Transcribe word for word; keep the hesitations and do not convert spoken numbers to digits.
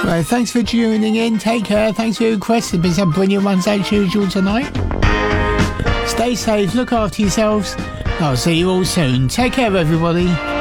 Well, thanks for tuning in. Take care. Thanks for your requests. There's been some brilliant ones as usual tonight. Stay safe. Look after yourselves. I'll see you all soon. Take care, everybody.